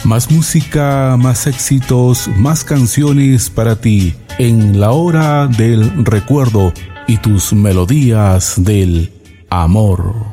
Más música, más éxitos, más canciones para ti en la hora del recuerdo y tus melodías del amor.